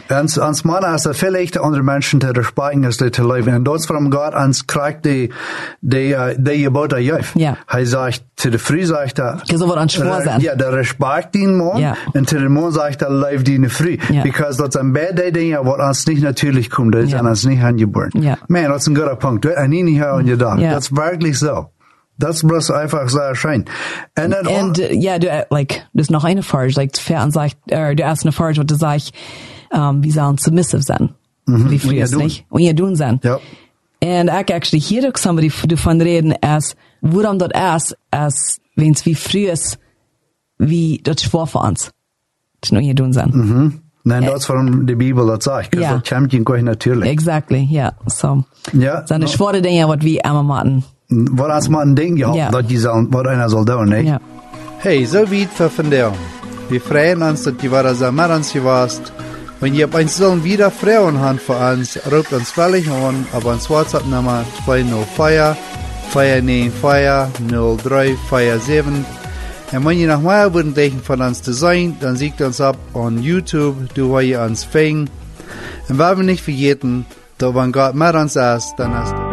Ans mannen als vielleicht andere Menschen te respecten als die te leven. En dat is waarom God ons krijgt die gebod aan jou. Ja. Hij zegt, te de vrouw zegt dat. So wird uns schwor sein. Ja, de respect die man. Ja. En te de man zegt dat leef die ne vrouw. Ja. Because dat zijn beide dingen wat ons niet natuurlijk komt. Dat is aan ons niet aangeboren. Ja. Man, dat is een guter punt. En niet hier aan je dag. Ja. Dat is wirklich so. Dat is bloß einfach sehr schön. Dus noch eine Frage, du hast eine Frage, wo du sagst, wie sollen submissive sein? Wie früher ist nicht? Und ihr tun sein. Ja. And I actually hear ook somebody davon reden, als, waarom dat ist, als, wenn's wie früher ist, wie das schwor für uns. Das nur ihr tun sein. Nein, dat is waarom de Bibel dat zegt. Ja. Dat champion kocht natuurlijk. Exactly, ja. So. Ja. Seine schwore Dinge, wat wie einmal machen. Wat als man een ding gehad, Ja. dat je zal, wat einer soll doen, ne? Ja. Hey, so weit für von dir. Wir freuen uns, dass du wieder so mit uns warst. Wenn ihr uns sollen wieder Frauen habt für uns, ruft uns völlig an, aber uns WhatsApp-Nummer 204-494-0347. Und wenn ihr noch mehr würden von uns zu sein, dann siegt uns ab on YouTube, du wo ihr uns fängt. Und wenn wir nicht vergessen, da wenn Gott mit uns ist, dann ist